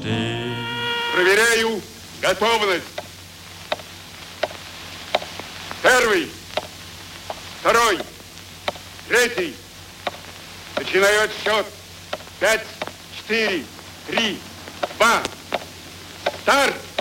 steht. Проверяю готовность. Первый, второй, третий. Начинаю отсчет. 5, 4, 3, 2. Старт!